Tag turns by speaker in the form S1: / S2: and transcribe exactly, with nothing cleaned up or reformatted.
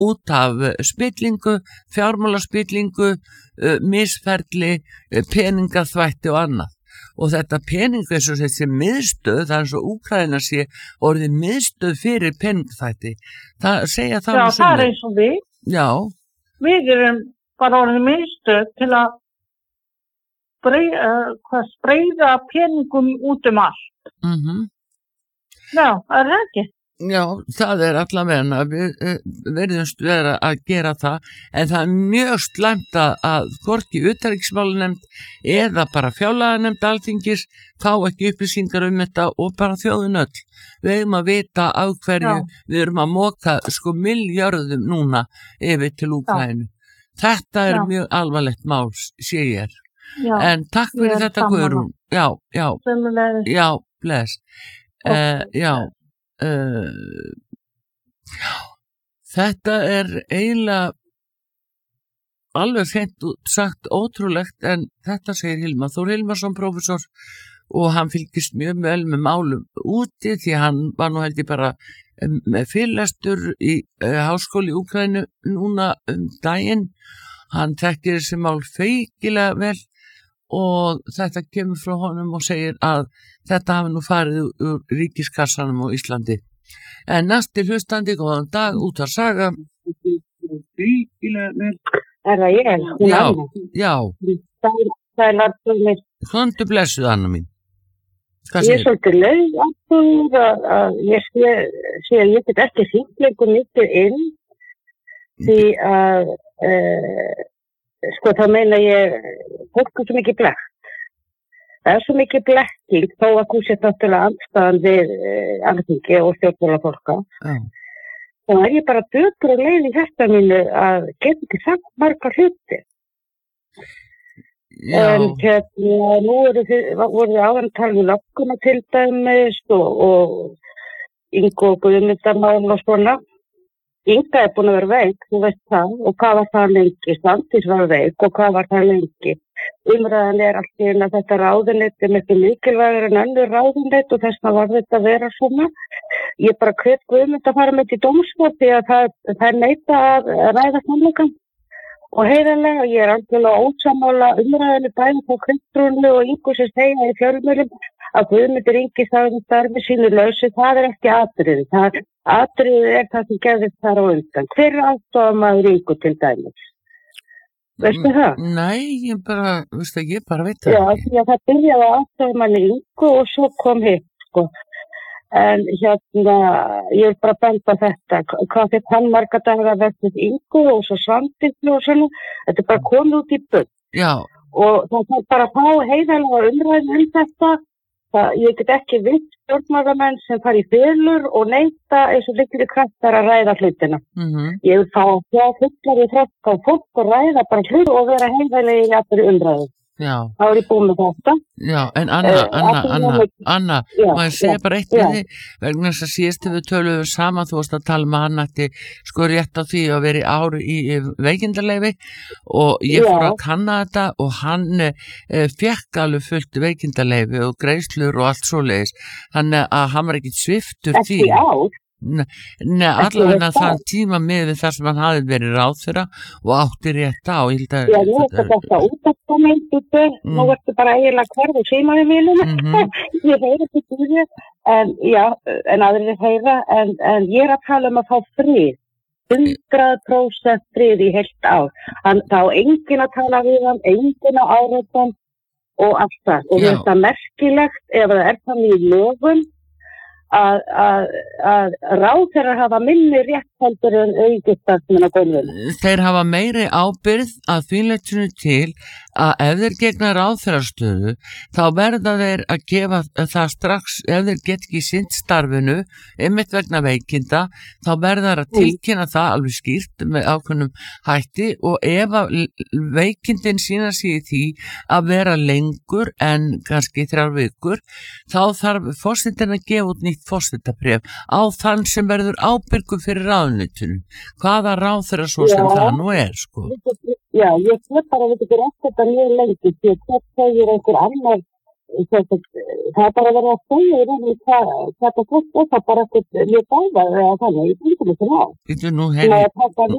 S1: út af spillingu, fjármálaspillingu, misferli, peningaþvætti og annað. Og þetta pening eins og þessi miðstöð, það er eins og Úkraína sé orðið miðstöð fyrir peningþvætti. Það segja það.
S2: Já, það er eins og við.
S1: Já.
S2: Við erum bara orðið miðstöð til að breyða, spreyða peningum út um allt.
S1: Mhm.
S2: Já, það er ekki.
S1: Já, það er allavega, við verðumst vera að gera það, en það er mjög slæmt að hvorki utanríkismálanefnd eða bara fjárlaganefnd Alþingis fá ekki upplýsingar um þetta og bara þjóðin öll. Við eigum að vita á hverju Já. Við erum að móka sko miljörðum núna yfir til Úkraínu. Þetta er Já. Mjög alvarlegt mál, sé ég er. Já. En takk fyrir ég þetta, Guðrún. Já, já.
S2: Sömulegis.
S1: Já, bless. Uh, já. Uh, já, þetta er eiginlega alveg hreint sagt ótrúlegt en þetta segir Hilmar Þór Hilmarsson prófessor og hann fylgist mjög vel með málum úti því hann var nú held ég bara um, með fyrirlestur í uh, háskóli í Úkraínu núna um daginn. Hann þekkir þessi mál feikilega vel og þetta kemur frá honum og segir að þetta hafi nú farið úr ríkiskassanum á Íslandi. En næsti hlustandi, góðan dag, út að saga.
S3: Er það ég?
S1: Já, já.
S3: Það er náttúrulega.
S1: Hvöndu blessuð, Anna mín.
S3: Ég er svolítið leið aftur að ég sé, sé að ég get ekki þingleikum mikið inn því að uh, sko þá meina ég fólk er svo mikið blekkt. Það er svo mikið blekking þó að þú sér náttúrulega andstaðan við uh, Alþingi og stjórnmálafólka. Mm. Þá er ég bara döpur og leið í hjarta mínu að geta ekki sagt marga hluti.
S1: Já.
S3: En hérna nú eru þið, voru þið áðan tala um lögguna til dæmis og, og Ingo Guðmundarmál og svona. Inga er búin að vera veik, þú veist það, og hvað var það lengi? Svandís var veik og hvað var það lengi? Umræðan er allt í einu að þetta ráðuneyt er mikið mikilvægur en önnur ráðuneyt og þess vegna var þetta að vera svona. Ég bara hvet Guðmund að fara með til dómsmál því að það, það er neita að ræða sannleikann og heiðarlega. Ég er algjörlega ósammála umræðinu bæði frá Kristrúnu og Ingu sem segja í fjölmiðlum að Guðmundur Ingi sagði starfi sínu lausu, það er ekki atriði. Það atriði er það sem gerðist þar á undan. Hver er aðstofamaður Ingu til dæmis? Veistu það?
S1: Nei, ég bara, veistu ekki, ég bara veit það.
S3: Já, því að það byrjaði að aðstofamanni Ingu og svo kom hitt, sko. En hérna, ég vil bara benda þetta, hvað þetta hann marga dagar verðið Ingu og svo Svandís og svona, þetta er bara komið út í börn.
S1: Já.
S3: Og það er bara að fá heiðarlega umræðin um þetta. Það, ég get ekki vitt stjórnmálamenn sem fara í felur og neita eins og litli kraftar að ræða hlutina.
S1: Mm-hmm.
S3: Ég vil fá að sjá fullar í þrekka og fólk og ræða bara hlut og vera heiðarlega í allir umræðu.
S1: Já.
S3: Þá er ég búin með þetta.
S1: Já, en Anna, uh, Anna, Anna, Anna, maður segja bara eitt við þig, vegna þess að síðast við töluðum saman, þú varst að tala með hann ætti sko rétt á því að vera í ári í veikindaleyfi og ég fór að kanna þetta og hann eh, fekk alveg fullt veikindaleyfi og greiðslur og allt svoleiðis, þannig að hann var ekki sviptur því.
S3: Ekki ár?
S1: Nei, nei allavega þann tíma með þar sem hann hafi verið ráðherra og átti rétt á. Ég held að...
S3: Já, nú er þetta út af kommentuðu, mm. nú ertu bara eiginlega hverðu símaði mínum, mm-hmm. ég heyri þetta í því, en já, en aðrir heyra, en, en ég er að tala um að fá frið, hundrað prósent frið í heilt ár. Hann, þá enginn að tala við hann, enginn að áreita og allt það. Og þetta er merkilegt ef það er þannig í lögum, að, að, að ráðherrar hafa minni rétthaldur en auðvitað á gólfinu.
S1: Þeir hafa meiri ábyrgð að þvíleitinu til að ef þeir gegna ráðherrastöðu þá verða þeir að gefa það strax, ef þeir get ekki sinnt starfinu, einmitt vegna veikinda, þá verða þeir að tilkynna það alveg skýrt með ákveðnum hætti og ef veikindin sína sig í því að vera lengur en kannski þrjár vikur, þá þarf forsetinn að gefa út nýtt forsetabréf á þann sem verður ábyrgur fyrir ráðuneytinu. Hvaða ráðherra svo sem Já. Það nú er, sko.
S3: Já, ég sé bara að við getum rætt þetta mjög lengi, því að þetta segir einhver annar Þetta, það er bara verið að segja í rauninni hvað þetta fólk er það bara ekkert mjög báðað eða þannig, ég finnst þetta ekki ná.
S1: Býtu nú,
S3: Til
S1: heyri,
S3: að taka